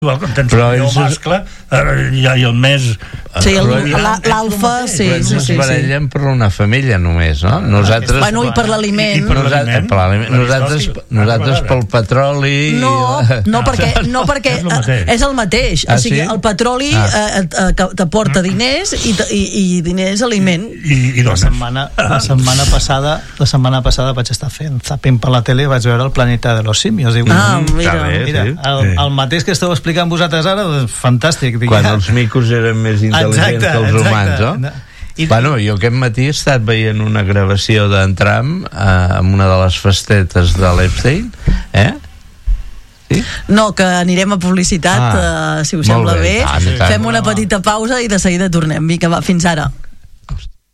Quan tens el mascle i el més... Sí, l'alfa, sí. Es barallen per una família només, no? Nosaltres... Bueno, i per l'aliment. Nosaltres pel petroli... No, perquè és el mateix. O sigui, el petroli t'aporta diners i diners aliment. La setmana passada vaig estar fent zapping per la tele i vaig veure el planeta de los simios. Mira, el mateix que esteu explicant vosaltres ara, fantàstic. Quan els micos eren més intel·ligents que els humans, no? Bueno, jo aquest matí he estat veient una gravació d'en Trump amb una de les festetes de l'Epstein, Sí? No, que anirem a publicitat, si us sembla bé. Fem una petita pausa i de seguida tornem. Vinga, va, fins ara.